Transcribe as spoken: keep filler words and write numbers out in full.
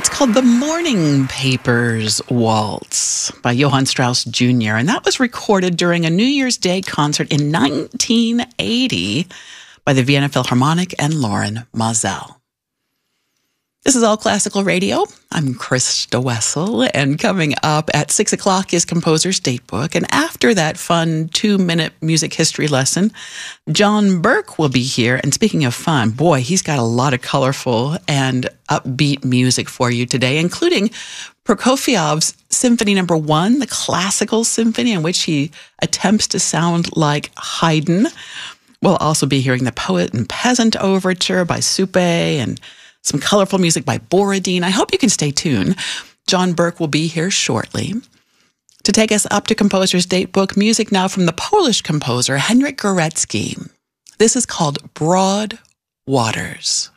It's called the Morning Papers Waltz by Johann Strauss Junior And that was recorded during a New Year's Day concert in nineteen eighty by the Vienna Philharmonic and Lorin Maazel. This is All Classical Radio. I'm Krista Wessel, and coming up at six o'clock is Composer's Datebook. And after that fun two-minute music history lesson, John Burke will be here. And speaking of fun, boy, he's got a lot of colorful and upbeat music for you today, including Prokofiev's Symphony Number One, the classical symphony in which he attempts to sound like Haydn. We'll also be hearing the Poet and Peasant Overture by Supe and some colorful music by Borodin. I hope you can stay tuned. John Burke will be here shortly. To take us up to Composer's Datebook, music now from the Polish composer Henryk Górecki. This is called Broad Waters.